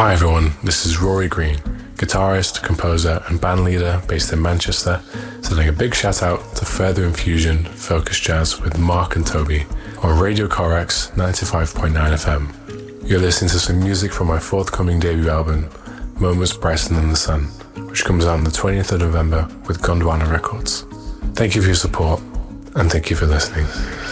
Hi everyone, this is Rory Green, guitarist, composer and bandleader based in Manchester, sending a big shout out to Further Infusion Focus Jazz with Mark and Toby on Radio Corax 95.9 FM. You're listening to some music from my forthcoming debut album, Moments Brighter Than the Sun, which comes out on the 20th of November with Gondwana Records. Thank you for your support and thank you for listening.